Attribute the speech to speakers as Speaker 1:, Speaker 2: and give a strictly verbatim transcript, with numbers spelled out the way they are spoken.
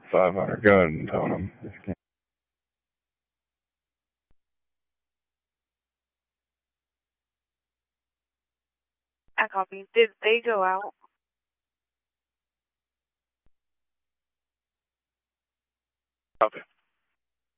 Speaker 1: five hundred. Go ahead and tell him.
Speaker 2: I copy. Did they go out?
Speaker 1: Copy.